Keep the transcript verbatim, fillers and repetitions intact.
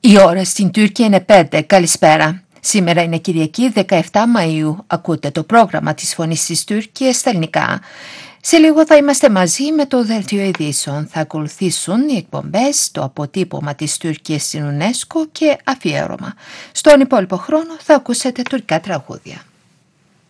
Η ώρα στην Τουρκία είναι πέντε. Καλησπέρα. Σήμερα είναι Κυριακή δεκαεφτά Μαΐου. Ακούτε το πρόγραμμα της Φωνής της Τουρκίας στα ελληνικά. Σε λίγο θα είμαστε μαζί με το Δελτίο Ειδήσεων. Θα ακολουθήσουν οι εκπομπές, το αποτύπωμα της Τουρκίας στην UNESCO και αφιέρωμα. Στον υπόλοιπο χρόνο θα ακούσετε τουρκικά τραγούδια.